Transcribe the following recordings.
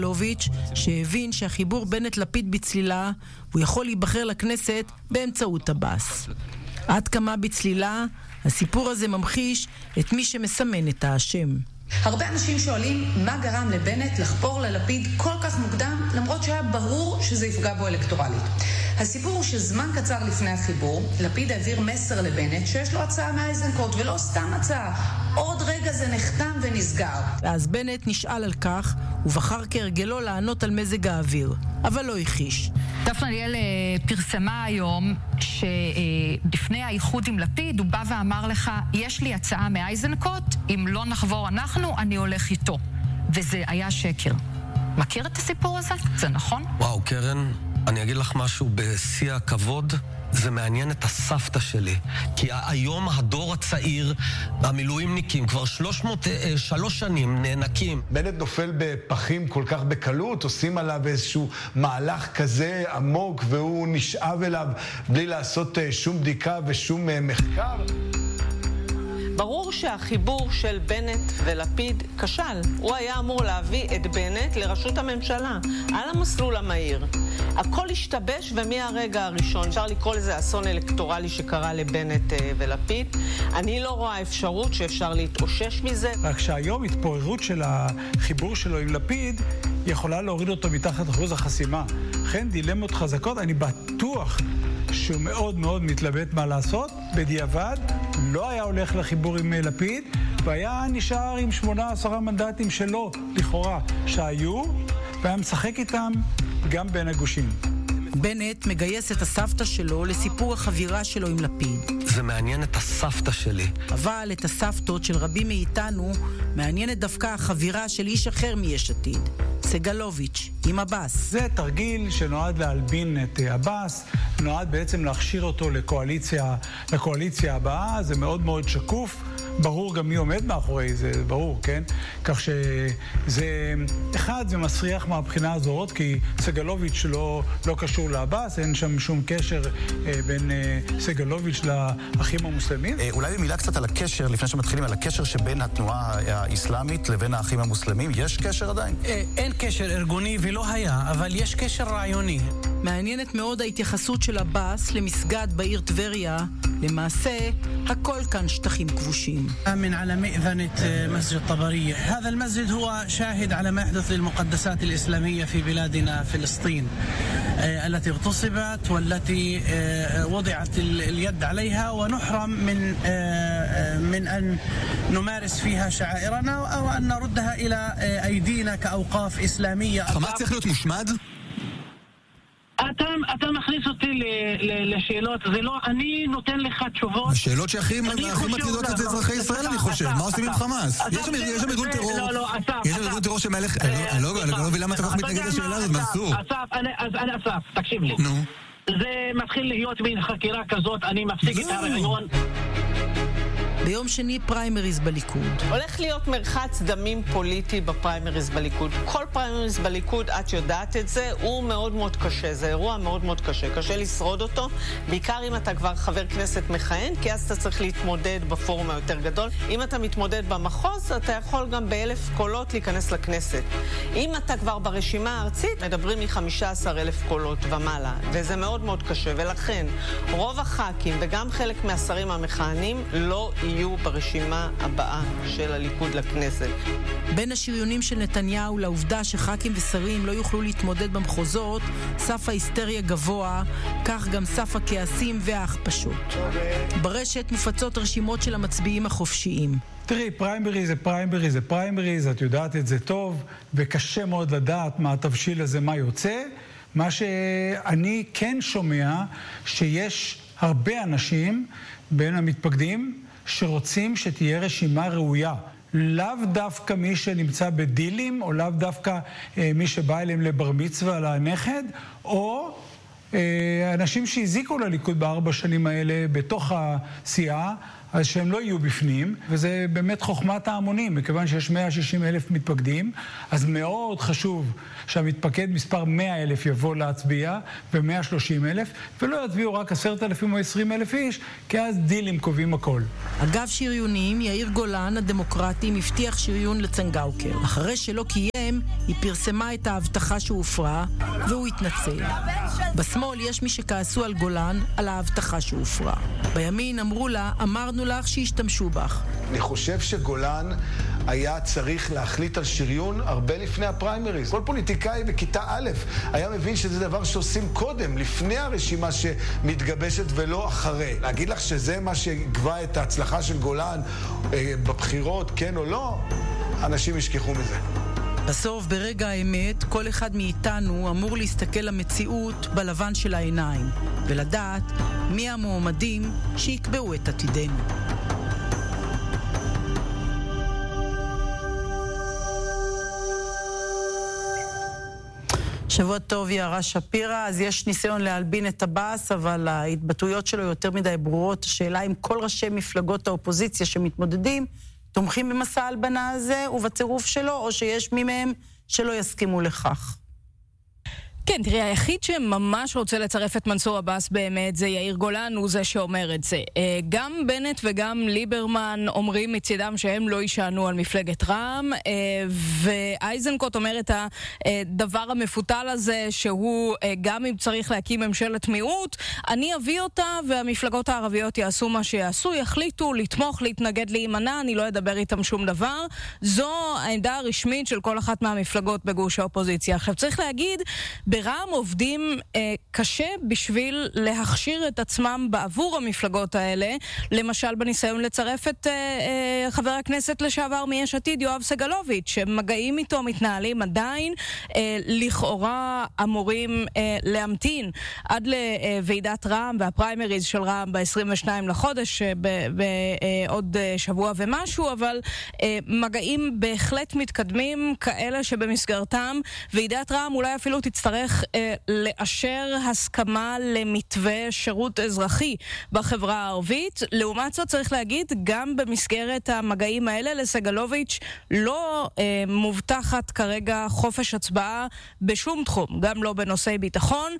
סגלוביץ' שהבין שהחיבור בנט-לפיד בצלילה הוא יכול להיבחר לכנסת באמצעות עבאס. עד כמה בצלילה הסיפור הזה ממחיש את מי שמסמן את האשם. הרבה אנשים שואלים מה גרם לבנט לחפור ללפיד כל כך מוקדם, למרות שהיה ברור שזה יפגע בו אלקטורלית. הסיפור הוא שזמן קצר לפני החיבור, לפיד העביר מסר לבנט שיש לו הצעה מאיזנקוט, ולא סתם הצעה. עוד רגע זה נחתם ונסגר. אז בנט נשאל על כך, ובחר כהרגלו לענות על מזג האוויר, אבל לא הכחיש. דפנה ליאל פרסמה היום שלפני האיחוד עם לפיד הוא בא ואמר לך, יש לי הצעה מאיזנקוט, אם לא נחבור אנחנו, אני הולך איתו. וזה היה שקר. מכיר את הסיפור הזה? זה נכון? וואו, קרן, אני אגיד לך משהו בשיא הכבוד. זה מעניין את הסבתא שלי, כי היום הדור הצעיר, המילואימניקים, כבר 3 שנים נאנקים. בנט נופל בפחים כל כך בקלות, עושים עליו איזשהו מהלך כזה עמוק, והוא נשאב אליו בלי לעשות שום בדיקה ושום מחקר. ברור שהחיבור של בנט ולפיד כשל. הוא היה אמור להביא את בנט לראשות הממשלה, על המסלול המהיר. הכל השתבש, ומהרגע הראשון, אפשר לקרוא לזה אסון אלקטורלי שקרה לבנט ולפיד. אני לא רואה אפשרות שאפשר להתאושש מזה. רק שהיום התפוררות של החיבור שלו עם לפיד יכולה להוריד אותו מתחת אחוז החסימה. לכן דילמות חזקות, אני בטוח שהוא מאוד מאוד מתלבט מה לעשות. בדיעבד לא היה הולך לחיבור עם לפיד, והיה נשאר עם 8-10 מנדטים שלו, לכאורה, שהיו, והיה משחק איתם גם בין הגושים. בנט מגייס את הסבתא שלו לסיפור החבירה שלו עם לפיד. זה מעניין את הסבתא שלי. אבל את הסבתות של רבים מאיתנו מעניינת דווקא החבירה של איש אחר מיש עתיד, סגלוביץ' עם עבאס. זה תרגיל שנועד להלבין את עבאס, נועד בעצם להכשיר אותו לקואליציה הבאה. זה מאוד מאוד שקוף, ברור גם מי עומד מאחורי זה, ברור, כן? כך שזה, אחד, זה מסריח מהבחינה הזאת, כי סגלוביץ' לא קשור לעבאס, אין שם שום קשר בין סגלוביץ' לאחים המוסלמים. אולי במילה קצת על הקשר, לפני שמתחילים, על הקשר שבין התנועה האסלאמית לבין האחים המוסלמים, יש קשר עדיין? אין קשר ארגוני ולא היה, אבל יש קשר רעיוני. מעניינת מאוד ההתייחסות של עבאס למסגד בעיר טבריה. למעשה, הכל כאן שטחים כבושים. من على مئذنة مسجد طبرية. هذا المسجد هو شاهد على ما يحدث للمقدسات الإسلامية في بلادنا فلسطين التي اغتصبت والتي وضعت اليد عليها ونحرم من أن نمارس فيها شعائرنا أو أن نردها إلى أيدينا كأوقاف إسلامية. חמאס צריך להיות מושמד? אתה מכניס אותי לשאלות, זה לא, אני נותן לך תשובות. השאלות שהכי מטרידות את אזרחי ישראל, אני חושב. מה עושים עם חמאס? יש שם ארגון טרור. יש שם ארגון טרור שמלך... אני לא מבין למה אתה כך מתנגד לשאלה הזאת, מנסור. אסף, תקשיב לי. נו. זה מתחיל להיות מין חקירה כזאת, אני מפסיק את הרעיון. ביום שני פריימריז בליכוד. הולך להיות מרחץ דמים פוליטי בפריימריז בליכוד. כל פריימריז בליכוד, את יודעת את זה, הוא מאוד מאוד קשה. זה אירוע מאוד מאוד קשה. קשה לשרוד אותו, בעיקר אם אתה כבר חבר כנסת מכהן, כי אז אתה צריך להתמודד בפורום היותר גדול. אם אתה מתמודד במחוז, אתה יכול גם ב1,000 קולות להיכנס לכנסת. אם אתה כבר ברשימה הארצית, מדברים מ15,000 קולות ומעלה. וזה מאוד מאוד קשה, ולכן רוב הח"כים וגם חלק מהשרים המכהנים לא יהיו ברשימה הבאה של הליכוד לכנסת. בין השריונים של נתניהו לעובדה שח"כים ושרים לא יוכלו להתמודד במחוזות, סף ההיסטריה גבוה, כך גם סף הכעסים וההכפשות. ברשת מופצות רשימות של המצביעים החופשיים. תראי, פריימריז זה פריימריז זה פריימריז, את יודעת את זה טוב, וקשה מאוד לדעת מה התבשיל הזה, מה יוצא. מה שאני כן שומע, שיש הרבה אנשים בין המתפקדים שרוצים שתהיה רשימה ראויה. לאו דווקא מי שנמצא בדילים, או לאו דווקא מי שבא אליהם לבר מצווה לנכד, או אנשים שהזיקו לליכוד ב4 שנים האלה בתוך הסיעה, אז שהם לא יהיו בפנים, וזה באמת חוכמת ההמונים, מכיוון שיש 160,000 מתפקדים, אז מאוד חשוב שהמתפקד מספר 100,000 יבוא להצביע, ו130,000, ולא יצביעו רק 10,000 או 20,000 איש, כי אז דילים קובעים הכל. אגב שריונים, יאיר גולן, הדמוקרטי, מבטיח שריון לצנגאוקר. אחרי שלא קיים, היא פרסמה את ההבטחה שהופרה, והוא התנצל. בשמאל יש מי שכעסו על גולן על ההבטחה שהופרה. בימין אמרו לה, אמרנו לך שישתמשו בך. אני חושב שגולן היה צריך להחליט על שריון הרבה לפני הפריימריז. כל פוליטיקאי בכיתה א' היה מבין שזה דבר שעושים קודם, לפני הרשימה שמתגבשת ולא אחרי. להגיד לך שזה מה שיקבע את ההצלחה של גולן בבחירות, כן או לא, אנשים ישכחו מזה. בסוף, ברגע האמת, כל אחד מאיתנו אמור להסתכל למציאות בלבן של העיניים, ולדעת מי המועמדים שיקבעו את עתידנו. שבוע טוב, יערה שפירא. אז יש ניסיון להלבין את הבאס, אבל ההתבטאויות שלו יותר מדי ברורות. השאלה אם כל ראשי מפלגות האופוזיציה שמתמודדים תומכים במסע ההלבנה הזה ובצירוף שלו, או שיש מי מהם שלא יסכימו לכך. כן, תראי, היחיד שממש רוצה לצרף את מנסור עבאס באמת זה יאיר גולן, הוא זה שאומר את זה. גם בנט וגם ליברמן אומרים מצידם שהם לא יישענו על מפלגת רע"מ, ואייזנקוט אומר את הדבר המפותל הזה, שהוא גם אם צריך להקים ממשלת מיעוט, אני אביא אותה והמפלגות הערביות יעשו מה שיעשו, יחליטו לתמוך, להתנגד, להימנע, אני לא אדבר איתם שום דבר. זו העמדה הרשמית של כל אחת מהמפלגות בגוש האופוזיציה. עכשיו צריך להגיד, ברע"מ עובדים קשה בשביל להכשיר את עצמם בעבור המפלגות האלה, למשל בניסיון לצרף את חבר הכנסת לשעבר מיש עתיד, יואב סגלוביץ', שמגעים איתו מתנהלים עדיין, לכאורה אמורים להמתין עד לוועידת רע"מ והפריימריז של רע"מ ב-22 לחודש, בעוד שבוע ומשהו, אבל מגעים בהחלט מתקדמים, כאלה שבמסגרתם ועידת רע"מ אולי אפילו תצטרך לאשר הסכמה למתווה שירות אזרחי בחברה הערבית. לעומת זאת צריך להגיד, גם במסגרת המגעים האלה לסגלוביץ' לא מובטחת כרגע חופש הצבעה בשום תחום, גם לא בנושאי ביטחון,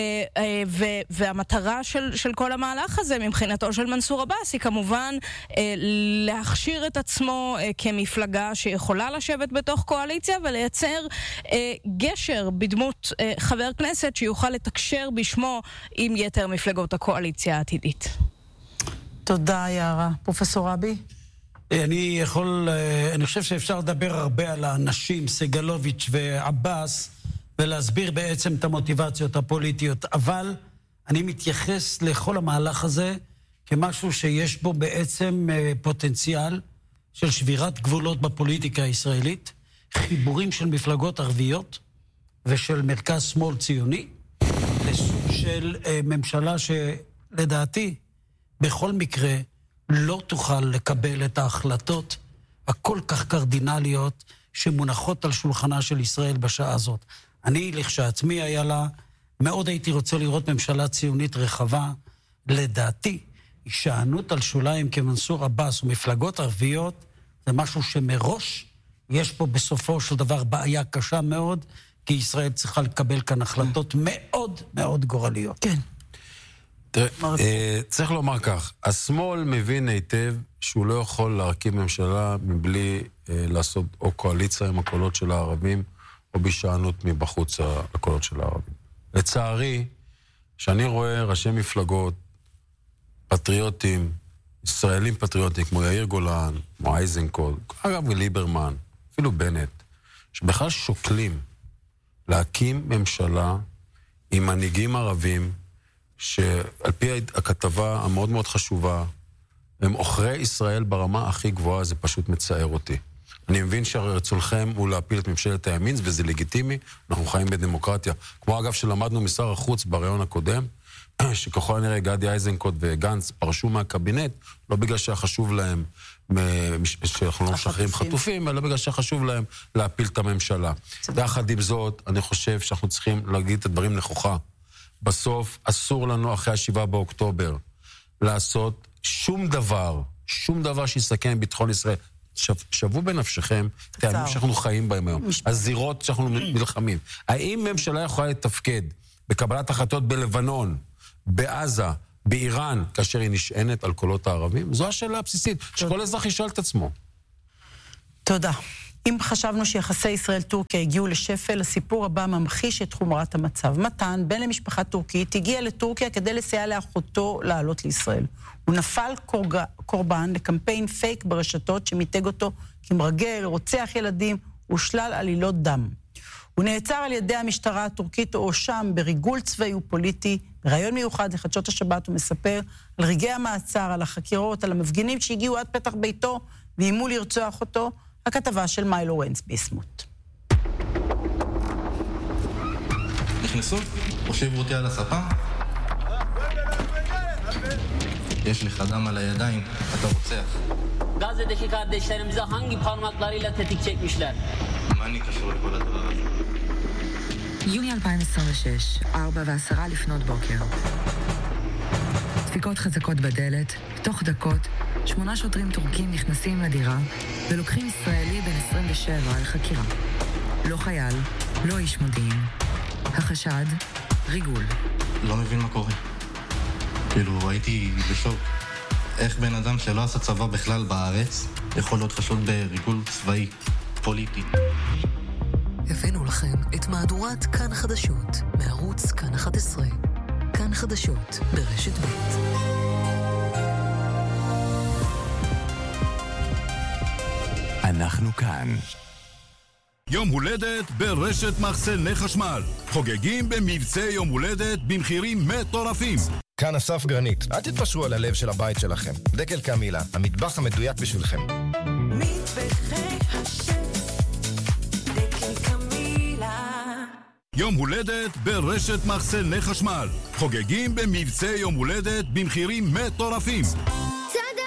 והמטרה של כל המהלך הזה מבחינתו של מנסור עבאס היא כמובן להכשיר את עצמו כמפלגה שיכולה לשבת בתוך קואליציה ולייצר גשר בדמות חבר כנסת שיוכל לתקשר בשמו עם יתר מפלגות הקואליציה העתידית. תודה, יערה. פרופסור רבי? אני חושב שאפשר לדבר הרבה על האנשים, סגלוביץ' ועבאס, ולהסביר בעצם את המוטיבציות הפוליטיות, אבל אני מתייחס לכל המהלך הזה כמשהו שיש בו בעצם פוטנציאל של שבירת גבולות בפוליטיקה הישראלית, חיבורים של מפלגות ערביות, ושל מרכז שמאל ציוני, לסוג של ממשלה שלדעתי בכל מקרה לא תוכל לקבל את ההחלטות הכל כך קרדינליות שמונחות על שולחנה של ישראל בשעה הזאת. אני לכשעצמי היה לה, מאוד הייתי רוצה לראות ממשלה ציונית רחבה. לדעתי, הישענות על שוליים כמנסור עבאס ומפלגות ערביות, זה משהו שמראש יש פה בסופו של דבר בעיה קשה מאוד, כי ישראל צריכה לקבל כאן החלטות מאוד מאוד גורליות. כן. תראה, צריך לומר כך, השמאל מבין היטב שהוא לא יכול להרכיב ממשלה מבלי לעשות או קואליציה עם הקולות של הערבים, או בהישענות מבחוץ הקולות של הערבים. לצערי, שאני רואה ראשי מפלגות פטריוטים, ישראלים פטריוטים, כמו יאיר גולן, כמו אייזנקוט, אגב ליברמן, אפילו בנט, שבכלל שוקלים להקים ממשלה עם מנהיגים ערבים, שעל פי הכתבה המאוד מאוד חשובה, הם עוכרי ישראל ברמה הכי גבוהה, זה פשוט מצער אותי. אני מבין שהרצונכם הוא להפיל את ממשלת הימין, וזה לגיטימי, אנחנו חיים בדמוקרטיה. כמו אגב שלמדנו משר החוץ ברעיון הקודם, שככל הנראה גדי איזנקוט וגנץ פרשו מהקבינט, לא בגלל שחשוב להם שאנחנו לא משחררים חטופים, אלא בגלל שחשוב להם להפיל את הממשלה. יחד עם זאת, אני חושב שאנחנו צריכים להגיד את הדברים נכוחה. בסוף אסור לנו אחרי 7 באוקטובר לעשות שום דבר שיסכן ביטחון ישראל. שבו בנפשכם, תאמים שאנחנו חיים בהם היום. הזירות שאנחנו נלחמים. האם ממשלה יכולה לתפקד בקבלת החלטות בלבנון, בעזה, באיראן, כאשר היא נשענת על קולות הערבים? זו השאלה הבסיסית, שכל אזרח ישאל את עצמו. תודה. אם חשבנו שיחסי ישראל-טורקיה הגיעו לשפל, הסיפור הבא ממחיש את חומרת המצב. מתן, בן למשפחה טורקית, הגיע לטורקיה כדי לסייע לאחותו לעלות לישראל. הוא נפל קורבן לקמפיין פייק ברשתות שמיתג אותו כמרגל, רוצח ילדים ושלל עלילות דם. הוא נעצר על ידי המשטרה הטורקית או שם בריגול צבאי ופוליטי. ברעיון מיוחד לחדשות השבת הוא מספר על רגעי המעצר, על החקירות, על המפגינים שהגיעו עד פתח ביתו ואיימו לרצוח אותו. הכתבה של מיילו רנץ ביסמוט. נכנסו? הושיבו אותי על הספה? יש לך דם על הידיים, אתה רוצח. Gazze'deki kardeşlerimize hangi parmaklarıyla tetik çekmişler? מה אני קשור לכל הדבר הזה? יוני 2026, 4:10 לפנות בוקר. דפיקות חזקות בדלת, תוך דקות 8 שוטרים טורקים נכנסים לדירה ולוקחים ישראלי בן 27 על חקירה. לא חייל, לא איש מודיעין. החשד, ריגול. לא מבין מה קורה. כאילו, הייתי בשוק. איך בן אדם שלא עשה צבא בכלל בארץ יכול להיות חשוד בריגול צבאי פוליטי? הבאנו לכם את מהדורת כאן חדשות מערוץ כאן 11. כאן חדשות ברשת ב'. אנחנו כאן. יום הולדת ברשת מחסני חשמל. חוגגים במבצע יום הולדת במחירים מטורפים. כאן אסף גרנית. אל תתפשרו על הלב של הבית שלכם. דקל קמילה, המטבח המדויק בשבילכם. מטבחי השף, דקל קמילה. יום הולדת ברשת מחסני חשמל. חוגגים במבצע יום הולדת במחירים מטורפים.